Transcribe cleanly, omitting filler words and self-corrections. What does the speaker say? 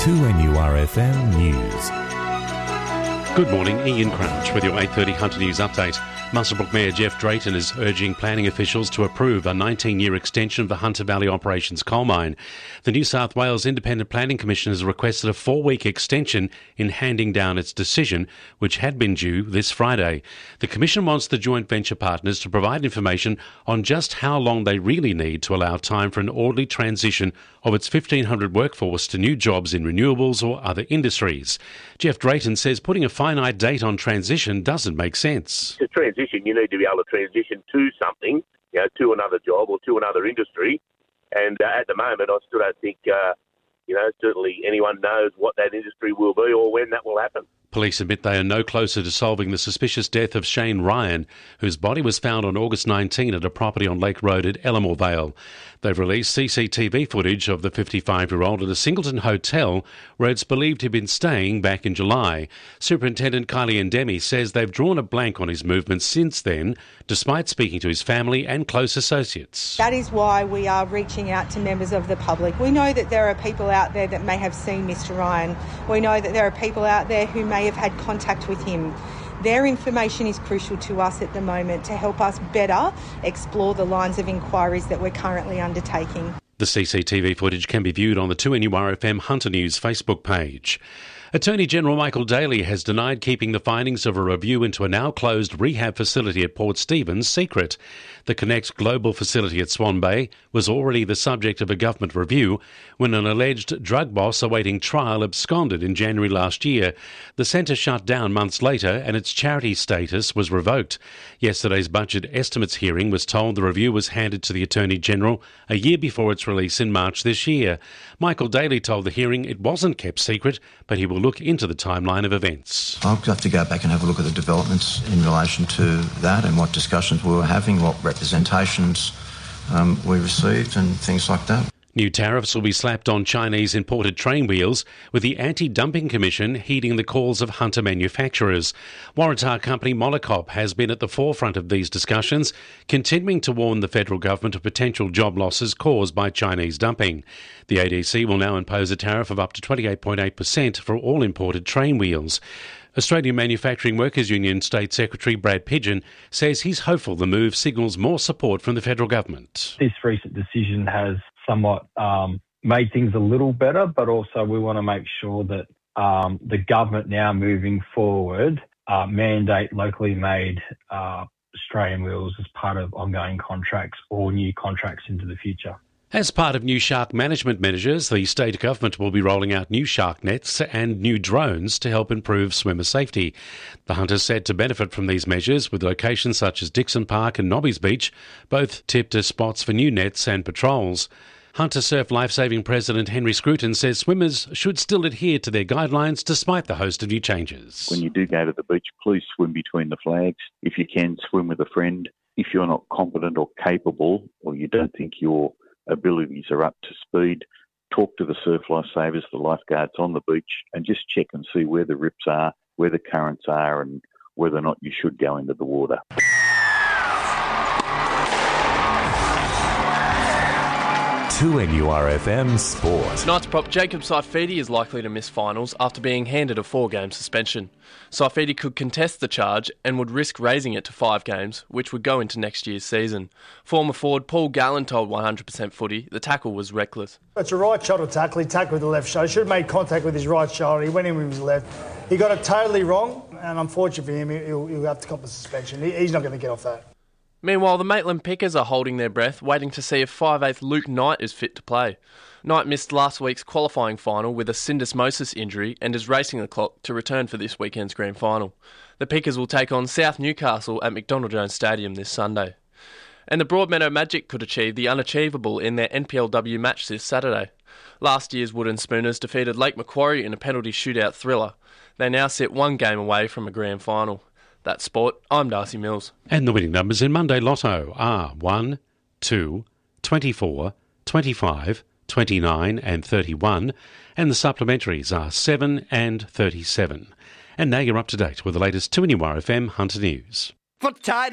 2NURFM News. Good morning, Ian Crouch with your 8:30 Hunter News update. Muswellbrook Mayor Jeff Drayton is urging planning officials to approve a 19-year extension of the Hunter Valley Operations coal mine. The New South Wales Independent Planning Commission has requested a 4-week extension in handing down its decision, which had been due this Friday. The Commission wants the joint venture partners to provide information on just how long they really need to allow time for an orderly transition of its 1,500 workforce to new jobs in renewables or other industries. Jeff Drayton says putting a finite date on transition doesn't make sense. To transition, you need to be able to transition to something, to another job or to another industry. And at the moment, I still don't think, certainly anyone knows what that industry will be or when that will happen. Police admit they are no closer to solving the suspicious death of Shane Ryan, whose body was found on August 19 at a property on Lake Road at Ellamore Vale. They've released CCTV footage of the 55-year-old at a Singleton hotel where it's believed he'd been staying back in July. Superintendent Kylie Ndemi says they've drawn a blank on his movements since then, despite speaking to his family and close associates. That is why we are reaching out to members of the public. We know that there are people out there that may have seen Mr. Ryan. We know that there are people out there who may have had contact with him. Their information is crucial to us at the moment to help us better explore the lines of inquiries that we're currently undertaking. The CCTV footage can be viewed on the 2NURFM Hunter News Facebook page. Attorney General Michael Daly has denied keeping the findings of a review into a now-closed rehab facility at Port Stephens secret. The Connect Global facility at Swan Bay was already the subject of a government review when an alleged drug boss awaiting trial absconded in January last year. The centre shut down months later and its charity status was revoked. Yesterday's budget estimates hearing was told the review was handed to the Attorney General a year before its release in March this year. Michael Daly told the hearing it wasn't kept secret, but he will look into the timeline of events. I'll have to go back and have a look at the developments in relation to that and what discussions we were having, what representations we received and things like that. New tariffs will be slapped on Chinese imported train wheels, with the Anti-Dumping Commission heeding the calls of Hunter manufacturers. Waratah company Mollicop has been at the forefront of these discussions, continuing to warn the federal government of potential job losses caused by Chinese dumping. The ADC will now impose a tariff of up to 28.8% for all imported train wheels. Australian Manufacturing Workers Union State Secretary Brad Pidgeon says he's hopeful the move signals more support from the federal government. This recent decision has somewhat made things a little better, but also we want to make sure that the government now moving forward mandate locally made Australian wheels as part of ongoing contracts or new contracts into the future. As part of new shark management measures, the state government will be rolling out new shark nets and new drones to help improve swimmer safety. The Hunter's said to benefit from these measures, with locations such as Dixon Park and Nobby's Beach both tipped as spots for new nets and patrols. Hunter Surf Lifesaving President Henry Scruton says swimmers should still adhere to their guidelines despite the host of new changes. When you do go to the beach, please swim between the flags. If you can, swim with a friend. If you're not competent or capable, or you don't think your abilities are up to speed, talk to the surf lifesavers, the lifeguards on the beach, and just check and see where the rips are, where the currents are, and whether or not you should go into the water. 2NURFM Sport. Knights prop Jacob Saifidi is likely to miss finals after being handed a 4-game suspension. Saifidi could contest the charge and would risk raising it to 5 games, which would go into next year's season. Former forward Paul Gallen told 100% Footy the tackle was reckless. It's a right shoulder tackle. He tackled with the left shoulder. He should have made contact with his right shoulder. He went in with his left. He got it totally wrong, and unfortunately for him, he'll have to cop a suspension. He's not going to get off that. Meanwhile, the Maitland Pickers are holding their breath, waiting to see if 5'8" Luke Knight is fit to play. Knight missed last week's qualifying final with a syndesmosis injury and is racing the clock to return for this weekend's grand final. The Pickers will take on South Newcastle at McDonald Jones Stadium this Sunday. And the Broadmeadow Magic could achieve the unachievable in their NPLW match this Saturday. Last year's Wooden Spooners defeated Lake Macquarie in a penalty shootout thriller. They now sit 1 game away from a grand final. That's sport. I'm Darcy Mills. And the winning numbers in Monday Lotto are 1, 2, 24, 25, 29 and 31, and the supplementaries are 7 and 37. And now you're up to date with the latest 2NURFM Hunter News.